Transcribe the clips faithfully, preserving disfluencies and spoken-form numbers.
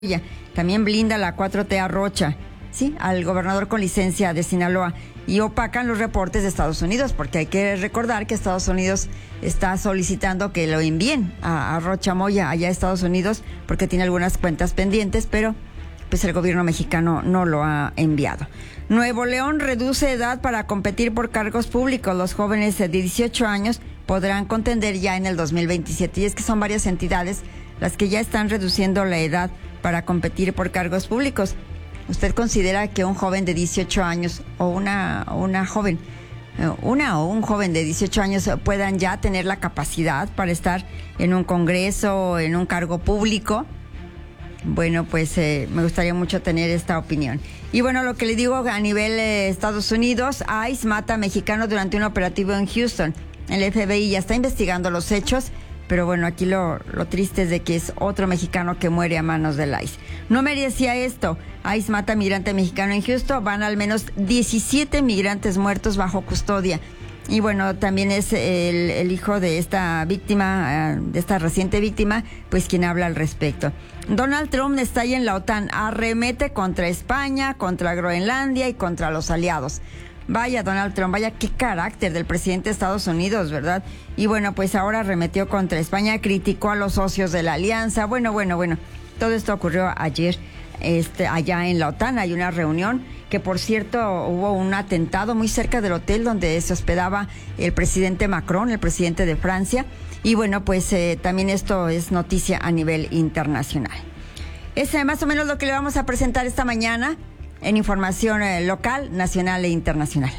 También blinda la cuatro T a Rocha, sí, al gobernador con licencia de Sinaloa, y opacan los reportes de Estados Unidos, porque hay que recordar que Estados Unidos está solicitando que lo envíen a, a Rocha Moya allá a Estados Unidos, porque tiene algunas cuentas pendientes, pero pues el gobierno mexicano no lo ha enviado. Nuevo León reduce edad para competir por cargos públicos. Los jóvenes de dieciocho años podrán contender ya en el dos mil veintisiete, y es que son varias entidades las que ya están reduciendo la edad para competir por cargos públicos. ¿Usted considera que un joven de dieciocho años o una, una joven, una o un joven de dieciocho años puedan ya tener la capacidad para estar en un congreso, en un cargo público? Bueno, pues eh, me gustaría mucho tener esta opinión. Y bueno, lo que le digo a nivel eh, Estados Unidos, ICE mata a mexicano durante un operativo en Houston. El F B I ya está investigando los hechos, pero bueno, aquí lo, lo triste es de que es otro mexicano que muere a manos del ICE. No merecía esto. ICE mata a migrante mexicano en Houston. Van al menos diecisiete migrantes muertos bajo custodia. Y bueno, también es el, el hijo de esta víctima, de esta reciente víctima, pues quien habla al respecto. Donald Trump está ahí en la OTAN, arremete contra España, contra Groenlandia y contra los aliados. Vaya Donald Trump, vaya qué carácter del presidente de Estados Unidos, ¿verdad? Y bueno, pues ahora arremetió contra España, criticó a los socios de la alianza. Bueno, bueno, bueno, todo esto ocurrió ayer este, allá en la OTAN. Hay una reunión que, por cierto, hubo un atentado muy cerca del hotel donde se hospedaba el presidente Macron, el presidente de Francia. Y bueno, pues eh, también esto es noticia a nivel internacional. Es eh, más o menos lo que le vamos a presentar esta mañana en información eh, local, nacional e internacional.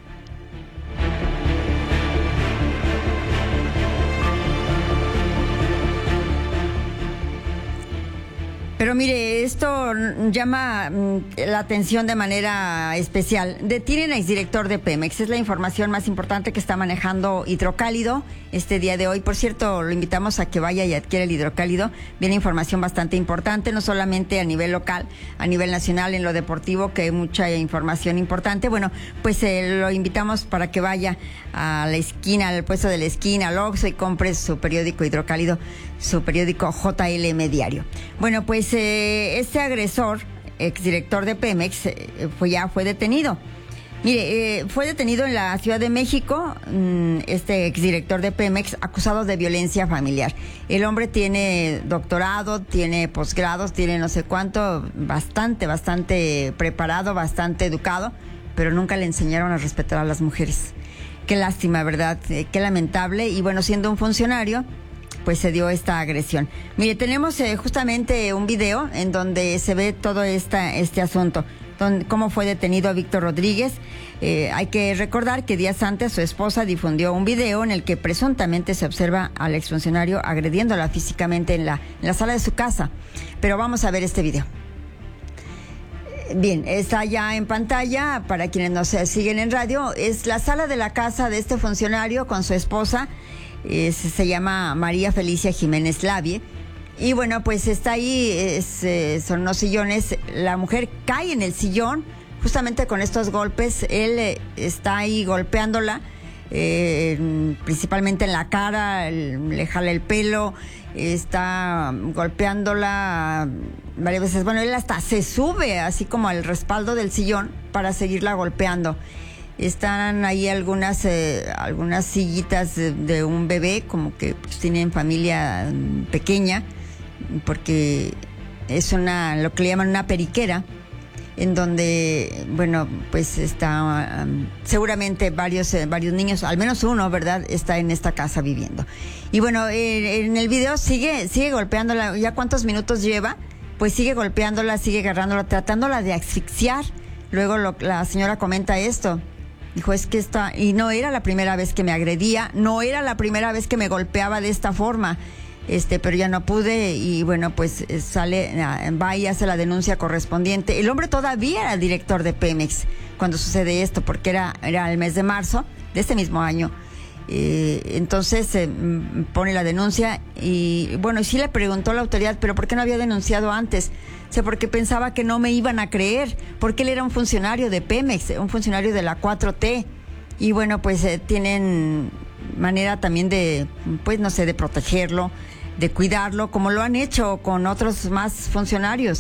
Pero mire, esto llama la atención de manera especial. Detienen a exdirector de Pemex. Es la información más importante que está manejando Hidrocálido este día de hoy. Por cierto, lo invitamos a que vaya y adquiera el Hidrocálido. Viene información bastante importante, no solamente a nivel local, a nivel nacional, en lo deportivo, que hay mucha información importante. Bueno, pues eh, lo invitamos para que vaya a la esquina, al puesto de la esquina, al Oxxo, y compre su periódico Hidrocálido, su periódico J L M Diario. Bueno, pues eh, este agresor, exdirector de Pemex, eh, fue, ya fue detenido. Mire, eh, fue detenido en la Ciudad de México, mmm, este exdirector de Pemex, acusado de violencia familiar. El hombre tiene doctorado, tiene posgrados, tiene no sé cuánto, bastante, bastante preparado, bastante educado, pero nunca le enseñaron a respetar a las mujeres. Qué lástima, ¿verdad? Eh, qué lamentable. Y bueno, siendo un funcionario, pues se dio esta agresión. Mire, tenemos eh, justamente un video en donde se ve todo esta, este asunto, donde, cómo fue detenido Víctor Rodríguez. Eh, hay que recordar que días antes su esposa difundió un video en el que presuntamente se observa al exfuncionario agrediéndola físicamente en la, en la sala de su casa. Pero vamos a ver este video. Bien, está ya en pantalla para quienes nos siguen en radio. Es la sala de la casa de este funcionario con su esposa. Es, se llama María Felicia Jiménez Lavie. Y bueno, pues está ahí, es, eh, son unos sillones. La mujer cae en el sillón justamente con estos golpes. Él eh, está ahí golpeándola, eh, principalmente en la cara, el, le jala el pelo, está golpeándola varias veces. Bueno, él hasta se sube así como al respaldo del sillón para seguirla golpeando. Están ahí algunas eh, algunas sillitas de, de un bebé, como que pues, tienen familia pequeña, porque es una, lo que le llaman una periquera, en donde, bueno, pues está um, seguramente varios eh, varios niños, al menos uno, ¿verdad?, está en esta casa viviendo. Y bueno, eh, en el video sigue sigue golpeándola. ¿Ya cuántos minutos lleva? Pues sigue golpeándola, sigue agarrándola, tratándola de asfixiar. Luego lo, la señora comenta esto. Dijo, es que esta, y no era la primera vez que me agredía, no era la primera vez que me golpeaba de esta forma, este, pero ya no pude, y bueno, pues sale, va y hace la denuncia correspondiente. El hombre todavía era director de Pemex cuando sucede esto, porque era, era el mes de marzo de este mismo año. Eh, entonces eh, pone la denuncia y bueno, y sí le preguntó a la autoridad, pero ¿por qué no había denunciado antes? O sea, porque pensaba que no me iban a creer, porque él era un funcionario de Pemex, un funcionario de la cuatro T. Y bueno, pues eh, tienen manera también de, pues no sé, de protegerlo. de cuidarlo, como lo han hecho con otros más funcionarios.